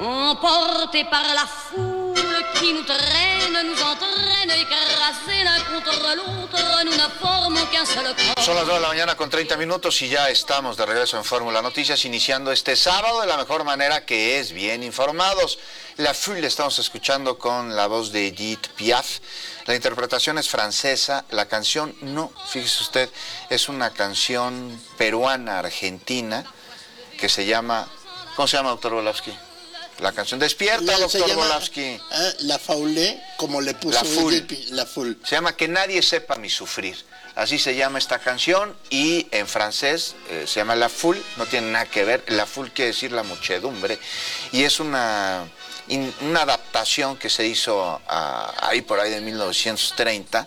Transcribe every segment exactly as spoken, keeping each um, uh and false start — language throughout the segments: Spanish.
Emportés par la foule qui nous traîne, nous entraîne, écrasés l'un contre l'autre, nous ne formons qu'un seul corps. Son las dos de la mañana con treinta minutos y ya estamos de regreso en Fórmula Noticias, iniciando este sábado de la mejor manera, que es bien informados. La Foule estamos escuchando con la voz de Edith Piaf. La interpretación es francesa, la canción no, fíjese usted, es una canción peruana-argentina que se llama, ¿cómo se llama, doctor Volavsky? La canción Despierta, la, doctor Volavsky. Eh, la Foule, como le puso la Foule. La Foule. Se llama Que nadie sepa mi sufrir. Así se llama esta canción y en francés eh, se llama La Foule, no tiene nada que ver. La Foule quiere decir la muchedumbre y es una, in, una adaptación que se hizo a, ahí por ahí de mil novecientos treinta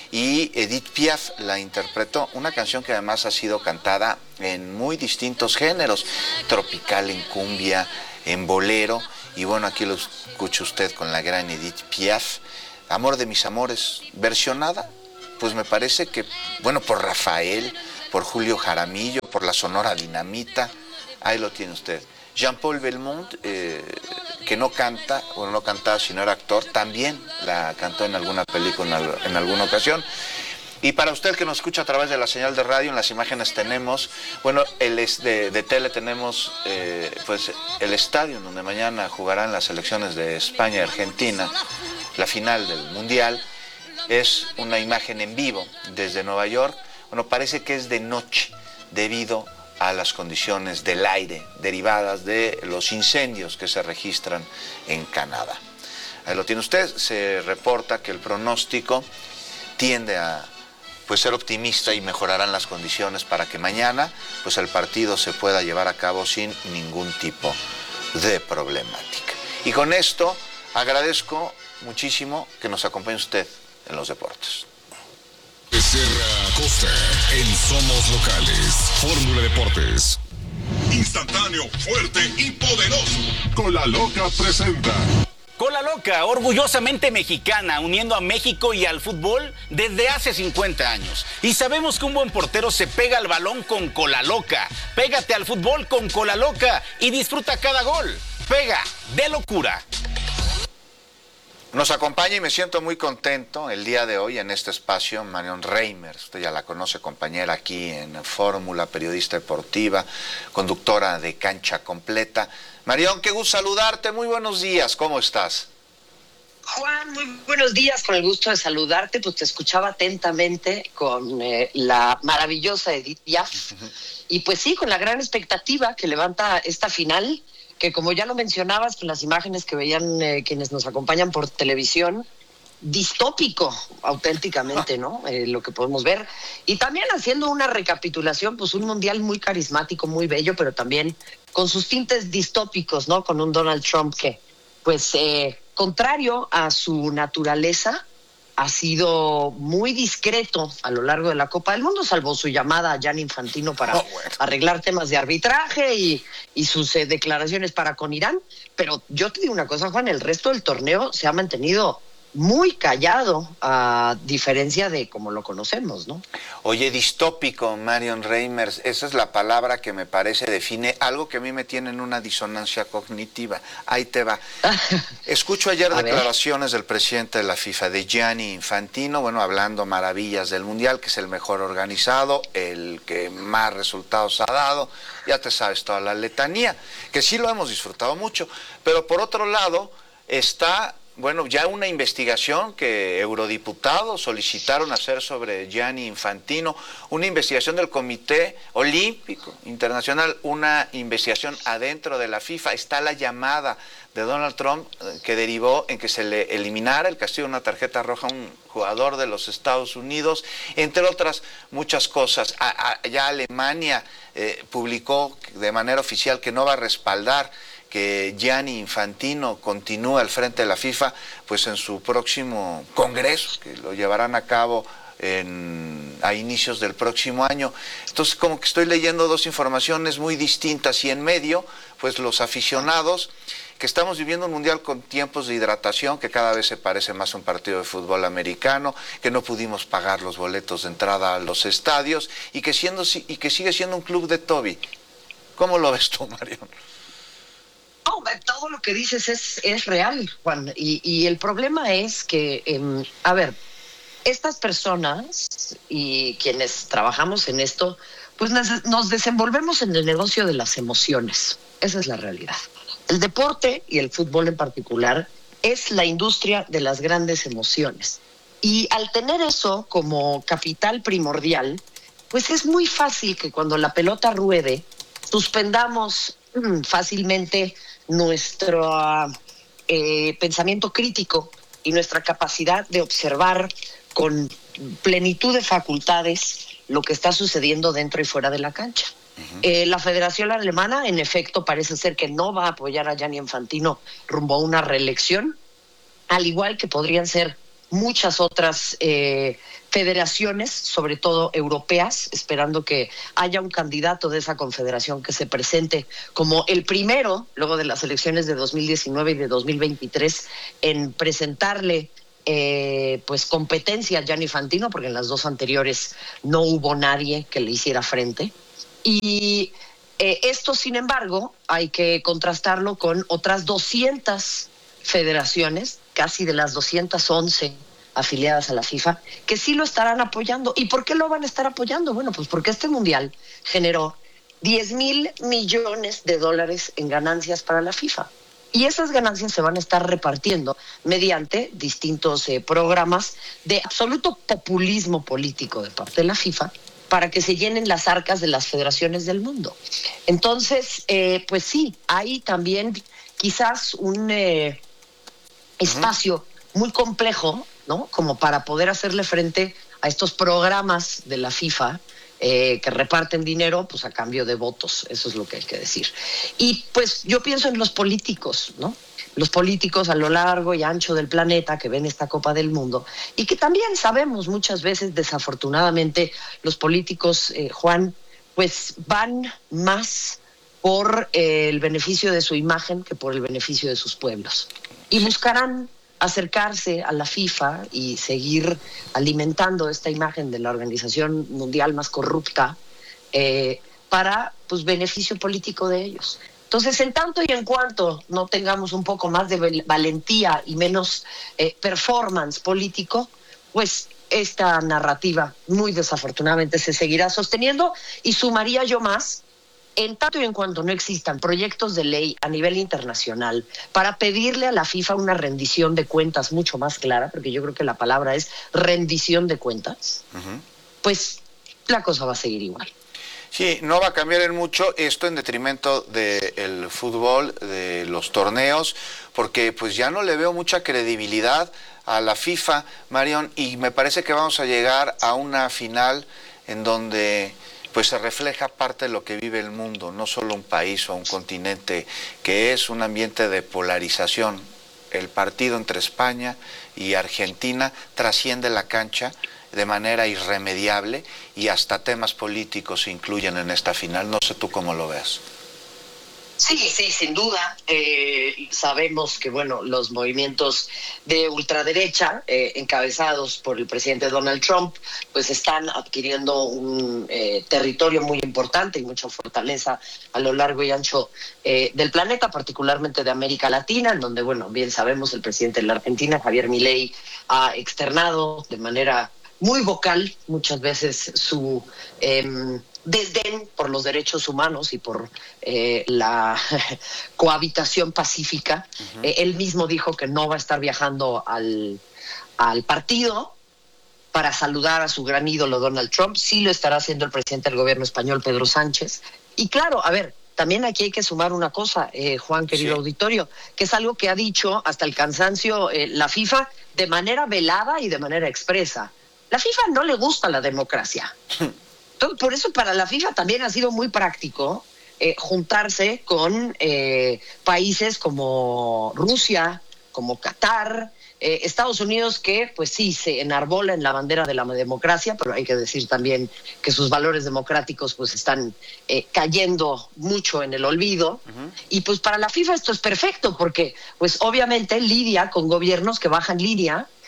y Edith Piaf la interpretó. Una canción que además ha sido cantada en muy distintos géneros, tropical, en cumbia, en bolero, y bueno, aquí lo escucha usted con la gran Edith Piaf, Amor de mis amores, versionada, pues me parece que, bueno, por Rafael, por Julio Jaramillo, por la Sonora Dinamita, ahí lo tiene usted. Jean-Paul Belmondo, eh, que no canta, bueno, no cantaba, sino era actor, también la cantó en alguna película, en, en alguna ocasión. Y para usted que nos escucha a través de la señal de radio, en las imágenes tenemos, bueno, el de, de tele tenemos eh, pues el estadio donde mañana jugarán las selecciones de España y Argentina, la final del Mundial. Es una imagen en vivo desde Nueva York. Bueno, parece que es de noche debido a las condiciones del aire derivadas de los incendios que se registran en Canadá. Ahí lo tiene usted, se reporta que el pronóstico tiende a pues ser optimista y mejorarán las condiciones para que mañana pues el partido se pueda llevar a cabo sin ningún tipo de problemática. Y con esto agradezco muchísimo que nos acompañe usted en los deportes. Becerra Costa en Somos Locales, Fórmula Deportes. Instantáneo, fuerte y poderoso. Cola Loca presenta. Cola Loca, orgullosamente mexicana, uniendo a México y al fútbol desde hace cincuenta años. Y sabemos que un buen portero se pega al balón con Cola Loca. Pégate al fútbol con Cola Loca y disfruta cada gol. Pega de locura. Nos acompaña y me siento muy contento el día de hoy en este espacio Marion Reimers. Usted ya la conoce, compañera aquí en Fórmula, periodista deportiva, conductora de Cancha Completa. Marion, qué gusto saludarte, muy buenos días, ¿cómo estás? Juan, muy buenos días, con el gusto de saludarte, pues te escuchaba atentamente con eh, la maravillosa Edith Piaf, uh-huh. Y pues sí, con la gran expectativa que levanta esta final, que como ya lo mencionabas con las imágenes que veían eh, quienes nos acompañan por televisión, distópico auténticamente, ¿no? Eh, lo que podemos ver. Y también haciendo una recapitulación, pues un mundial muy carismático, muy bello, pero también con sus tintes distópicos, ¿no? Con un Donald Trump que, pues, eh, contrario a su naturaleza, ha sido muy discreto a lo largo de la Copa del Mundo, salvo su llamada a Gianni Infantino para oh, bueno. arreglar temas de arbitraje y, y sus eh, declaraciones para con Irán. Pero yo te digo una cosa, Juan, el resto del torneo se ha mantenido muy callado, a diferencia de como lo conocemos, ¿no? Oye, distópico, Marion Reimers, esa es la palabra que me parece define algo que a mí me tiene en una disonancia cognitiva. Ahí te va. Escucho ayer a declaraciones ver. del presidente de la FIFA, de Gianni Infantino, bueno, hablando maravillas del Mundial, que es el mejor organizado, el que más resultados ha dado, ya te sabes toda la letanía, que sí lo hemos disfrutado mucho, pero por otro lado está... Bueno, ya una investigación que eurodiputados solicitaron hacer sobre Gianni Infantino, una investigación del Comité Olímpico Internacional, una investigación adentro de la FIFA. Está la llamada de Donald Trump que derivó en que se le eliminara el castigo de una tarjeta roja a un jugador de los Estados Unidos, entre otras muchas cosas. A, a, ya Alemania eh, publicó de manera oficial que no va a respaldar que Gianni Infantino continúe al frente de la FIFA, pues en su próximo congreso, que lo llevarán a cabo en, a inicios del próximo año. Entonces, como que estoy leyendo dos informaciones muy distintas y en medio, pues los aficionados, que estamos viviendo un mundial con tiempos de hidratación, que cada vez se parece más a un partido de fútbol americano, que no pudimos pagar los boletos de entrada a los estadios, y que, siendo, y que sigue siendo un club de Toby. ¿Cómo lo ves tú, Marion? No, No, todo lo que dices es, es real, Juan. Y, y el problema es que, eh, a ver, estas personas y quienes trabajamos en esto, pues nos, nos desenvolvemos en el negocio de las emociones. Esa es la realidad. El deporte y el fútbol en particular es la industria de las grandes emociones. Y al tener eso como capital primordial, pues es muy fácil que cuando la pelota ruede, suspendamos mmm, fácilmente nuestro eh, pensamiento crítico y nuestra capacidad de observar con plenitud de facultades lo que está sucediendo dentro y fuera de la cancha. Uh-huh. Eh, la Federación Alemana, en efecto, parece ser que no va a apoyar a Gianni Infantino rumbo a una reelección, al igual que podrían ser muchas otras eh, federaciones, sobre todo europeas, esperando que haya un candidato de esa confederación que se presente como el primero, luego de las elecciones de dos mil diecinueve y de dos mil veintitrés, en presentarle eh, pues competencia a Gianni Infantino, porque en las dos anteriores no hubo nadie que le hiciera frente. Y eh, esto, sin embargo, hay que contrastarlo con otras doscientas federaciones, casi de las doscientas once afiliadas a la FIFA, que sí lo estarán apoyando. ¿Y por qué lo van a estar apoyando? Bueno, pues porque este mundial generó diez mil millones de dólares en ganancias para la FIFA. Y esas ganancias se van a estar repartiendo mediante distintos eh, programas de absoluto populismo político de parte de la FIFA para que se llenen las arcas de las federaciones del mundo. Entonces, eh, pues sí, hay también quizás un eh, espacio muy complejo, ¿no? Como para poder hacerle frente a estos programas de la FIFA eh, que reparten dinero pues a cambio de votos. Eso es lo que hay que decir. Y pues yo pienso en los políticos, ¿no? Los políticos a lo largo y ancho del planeta que ven esta Copa del Mundo y que también sabemos muchas veces, desafortunadamente, los políticos, eh, Juan, pues van más por eh, el beneficio de su imagen que por el beneficio de sus pueblos. Y buscarán acercarse a la FIFA y seguir alimentando esta imagen de la organización mundial más corrupta eh, para pues beneficio político de ellos. Entonces, en tanto y en cuanto no tengamos un poco más de valentía y menos eh, performance político, pues esta narrativa muy desafortunadamente se seguirá sosteniendo y sumaría yo más, en tanto y en cuanto no existan proyectos de ley a nivel internacional para pedirle a la FIFA una rendición de cuentas mucho más clara, porque yo creo que la palabra es rendición de cuentas, uh-huh. pues la cosa va a seguir igual. Sí, no va a cambiar en mucho esto en detrimento del fútbol, de los torneos, porque pues ya no le veo mucha credibilidad a la FIFA, Marion, y me parece que vamos a llegar a una final en donde pues se refleja parte de lo que vive el mundo, no solo un país o un continente, que es un ambiente de polarización. El partido entre España y Argentina trasciende la cancha de manera irremediable y hasta temas políticos se incluyen en esta final. No sé tú cómo lo ves. Sí, sí, sin duda. Eh, sabemos que, bueno, los movimientos de ultraderecha, eh, encabezados por el presidente Donald Trump, pues están adquiriendo un eh, territorio muy importante y mucha fortaleza a lo largo y ancho eh, del planeta, particularmente de América Latina, en donde, bueno, bien sabemos, el presidente de la Argentina, Javier Milei, ha externado de manera muy vocal muchas veces su eh, desdén por los derechos humanos y por eh, la cohabitación pacífica. Uh-huh. Eh, él mismo dijo que no va a estar viajando al, al partido para saludar a su gran ídolo Donald Trump. Sí lo estará haciendo el presidente del gobierno español, Pedro Sánchez. Y claro, a ver, también aquí hay que sumar una cosa, eh, Juan, querido sí. auditorio, que es algo que ha dicho hasta el cansancio eh, la FIFA de manera velada y de manera expresa. La FIFA no le gusta la democracia. Entonces, por eso para la FIFA también ha sido muy práctico eh, juntarse con eh, países como Rusia, como Qatar, eh, Estados Unidos, que pues sí se enarbola en la bandera de la democracia, pero hay que decir también que sus valores democráticos pues están eh, cayendo mucho en el olvido. Uh-huh. Y pues para la FIFA esto es perfecto, porque pues obviamente lidia con gobiernos que bajan línea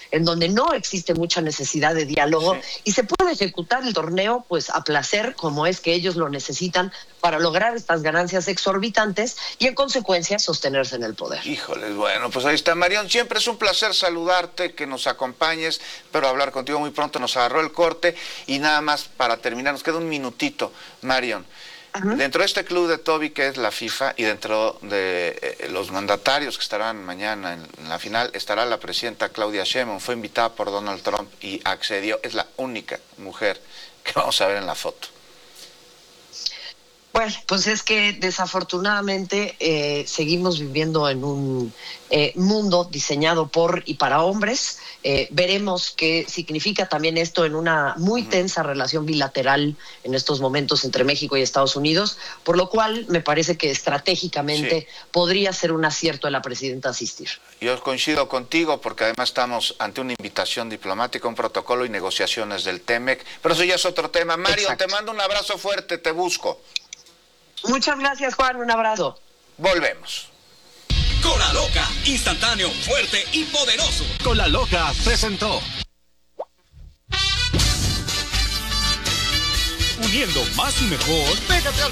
en donde no existe mucha necesidad de diálogo sí. y se puede ejecutar el torneo pues a placer, como es que ellos lo necesitan para lograr estas ganancias exorbitantes y en consecuencia sostenerse en el poder. Híjoles, bueno, pues ahí está, Marion, siempre es un placer saludarte, que nos acompañes, pero hablar contigo muy pronto, nos agarró el corte y nada más para terminar, nos queda un minutito, Marion. Uh-huh. Dentro de este club de Toby que es la FIFA y dentro de eh, los mandatarios que estarán mañana en, en la final estará la presidenta Claudia Sheinbaum, fue invitada por Donald Trump y accedió, es la única mujer que vamos a ver en la foto. Bueno, pues es que desafortunadamente eh, seguimos viviendo en un eh, mundo diseñado por y para hombres. Eh, veremos qué significa también esto en una muy tensa relación bilateral en estos momentos entre México y Estados Unidos, por lo cual me parece que estratégicamente sí. podría ser un acierto de la presidenta asistir. Yo coincido contigo porque además estamos ante una invitación diplomática, un protocolo y negociaciones del TEMEC, pero eso ya es otro tema. Mario, Exacto. te mando un abrazo fuerte, te busco. Muchas gracias, Juan, un abrazo. Volvemos. Cola Loca, instantáneo, fuerte y poderoso. Cola Loca presentó. Uniendo más y mejor, pégate al